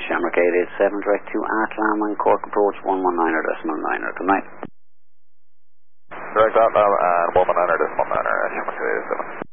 Shamrock 887, direct to Atlam and Cork Approach 119.9. Good night. Direct Atlam and 119.9, Shamrock 887.